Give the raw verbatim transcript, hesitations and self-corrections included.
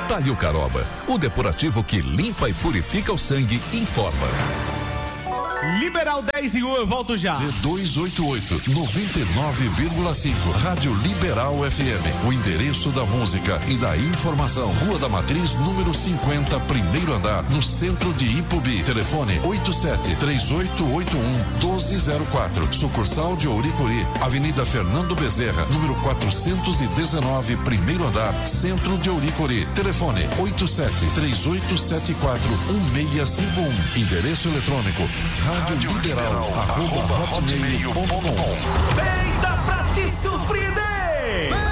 Taio Caroba, o depurativo que limpa e purifica o sangue, informa. Liberal dez e um, eu volto já. D duzentos e oitenta e oito, noventa e nove vírgula cinco, Rádio Liberal F M. O endereço da música e da informação. Rua da Matriz, número cinquenta, primeiro andar, no centro de Ipubi. Telefone oito sete três oito oito um um dois zero quatro. Sucursal de Ouricuri, Avenida Fernando Bezerra, número quatrocentos e dezenove, primeiro andar, centro de Ouricuri. Telefone oito sete três oito sete quatro um seis cinco um. Endereço eletrônico Rádio Liberal, arroba hotmail ponto com. Feita pra te surpreender!